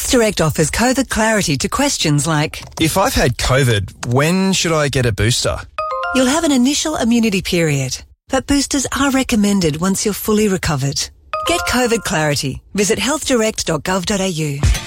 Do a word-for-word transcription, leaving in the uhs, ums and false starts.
Health Direct offers COVID clarity to questions like, if I've had COVID, when should I get a booster? You'll have an initial immunity period, but boosters are recommended once you're fully recovered. Get COVID clarity. Visit health direct dot gov dot a u.